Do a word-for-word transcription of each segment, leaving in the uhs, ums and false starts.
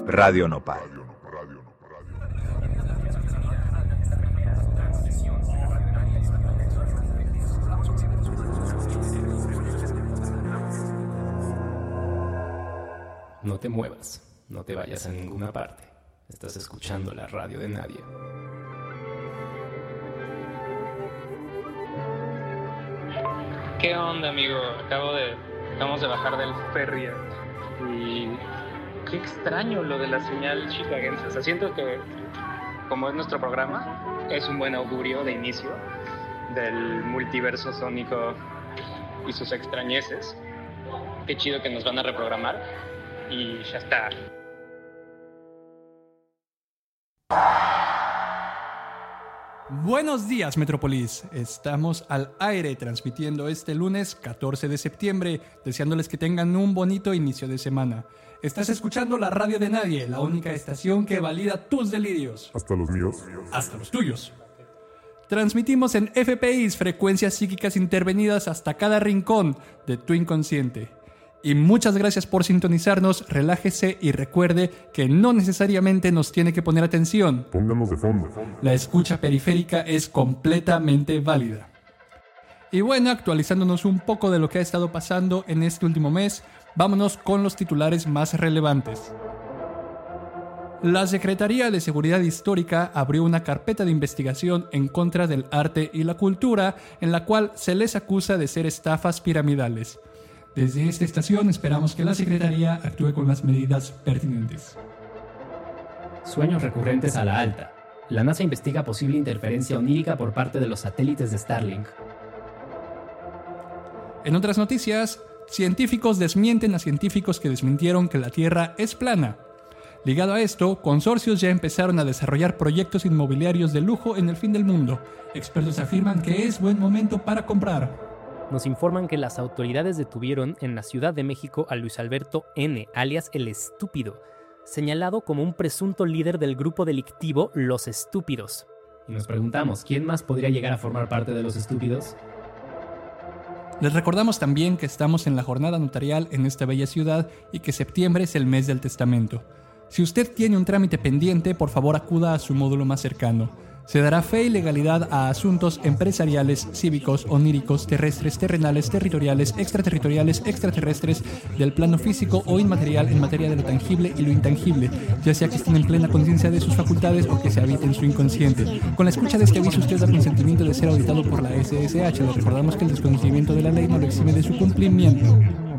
Radio Nopal. No te muevas, no te vayas a ninguna parte. Estás escuchando la radio de nadie. ¿Qué onda, amigo? Acabo de, acabamos de bajar del ferry y qué extraño lo de la señal chicagense. O sea, siento que, como es nuestro programa, es un buen augurio de inicio del multiverso sónico y sus extrañeces. Qué chido que nos van a reprogramar y ya está. Buenos días, Metrópolis. Estamos al aire transmitiendo este lunes catorce de septiembre, deseándoles que tengan un bonito inicio de semana. Estás escuchando la radio de nadie, la única estación que valida tus delirios. Hasta los míos. Hasta los tuyos. Transmitimos en F P Is, frecuencias psíquicas intervenidas hasta cada rincón de tu inconsciente. Y muchas gracias por sintonizarnos, relájese y recuerde que no necesariamente nos tiene que poner atención. Pónganos de fondo. La escucha periférica es completamente válida. Y bueno, actualizándonos un poco de lo que ha estado pasando en este último mes, vámonos con los titulares más relevantes. La Secretaría de Seguridad Histórica abrió una carpeta de investigación en contra del arte y la cultura, en la cual se les acusa de ser estafas piramidales. Desde esta estación esperamos que la Secretaría actúe con las medidas pertinentes. Sueños recurrentes a la alta. La NASA investiga posible interferencia onírica por parte de los satélites de Starlink. En otras noticias, científicos desmienten a científicos que desmintieron que la Tierra es plana. Ligado a esto, consorcios ya empezaron a desarrollar proyectos inmobiliarios de lujo en el fin del mundo. Expertos afirman que es buen momento para comprar. Nos informan que las autoridades detuvieron en la Ciudad de México a Luis Alberto N., alias El Estúpido, señalado como un presunto líder del grupo delictivo Los Estúpidos. Y nos preguntamos, ¿quién más podría llegar a formar parte de Los Estúpidos? Les recordamos también que estamos en la jornada notarial en esta bella ciudad y que septiembre es el mes del testamento. Si usted tiene un trámite pendiente, por favor acuda a su módulo más cercano. Se dará fe y legalidad a asuntos empresariales, cívicos, oníricos, terrestres, terrenales, territoriales, extraterritoriales, extraterrestres, del plano físico o inmaterial en materia de lo tangible y lo intangible, ya sea que estén en plena conciencia de sus facultades o que se habiten su inconsciente. Con la escucha de este aviso usted da consentimiento de ser auditado por la S S H. Le recordamos que el desconocimiento de la ley no lo exime de su cumplimiento.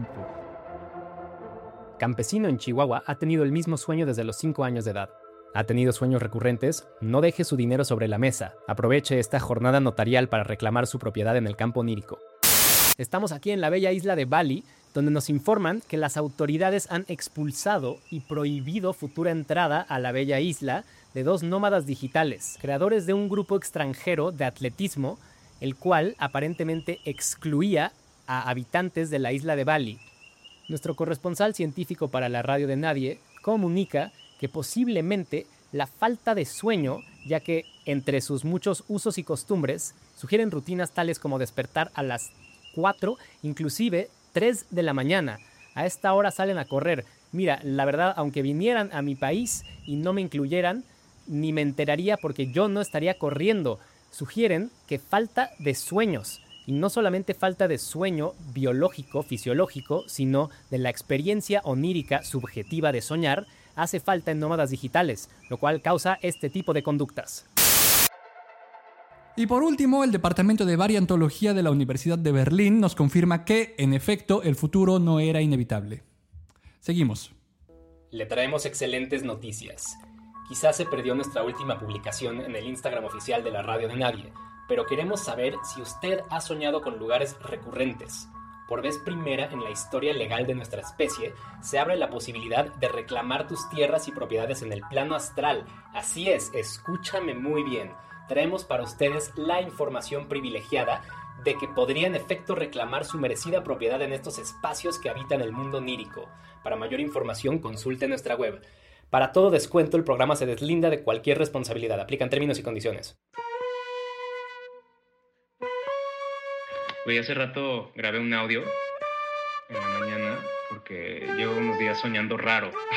Campesino en Chihuahua ha tenido el mismo sueño desde los cinco años de edad. ¿Ha tenido sueños recurrentes? No deje su dinero sobre la mesa. Aproveche esta jornada notarial para reclamar su propiedad en el campo onírico. Estamos aquí en la bella isla de Bali, donde nos informan que las autoridades han expulsado y prohibido futura entrada a la bella isla de dos nómadas digitales, creadores de un grupo extranjero de atletismo, el cual aparentemente excluía a habitantes de la isla de Bali. Nuestro corresponsal científico para la radio de nadie comunica que posiblemente la falta de sueño, ya que entre sus muchos usos y costumbres sugieren rutinas tales como despertar a las cuatro, inclusive tres de la mañana. A esta hora salen a correr. Mira, la verdad, aunque vinieran a mi país y no me incluyeran, ni me enteraría porque yo no estaría corriendo. Sugieren que falta de sueños. Y no solamente falta de sueño biológico, fisiológico, sino de la experiencia onírica subjetiva de soñar, hace falta en nómadas digitales, lo cual causa este tipo de conductas. Y por último, el Departamento de Variantología de la Universidad de Berlín nos confirma que, en efecto, el futuro no era inevitable. Seguimos. Le traemos excelentes noticias. Quizás se perdió nuestra última publicación en el Instagram oficial de la radio de nadie, pero queremos saber si usted ha soñado con lugares recurrentes. Por vez primera en la historia legal de nuestra especie, se abre la posibilidad de reclamar tus tierras y propiedades en el plano astral. Así es, escúchame muy bien. Traemos para ustedes la información privilegiada de que podría en efecto reclamar su merecida propiedad en estos espacios que habitan el mundo onírico. Para mayor información, consulte nuestra web. Para todo descuento, el programa se deslinda de cualquier responsabilidad. Aplican términos y condiciones. Oye, hace rato grabé un audio en la mañana porque llevo unos días soñando raro.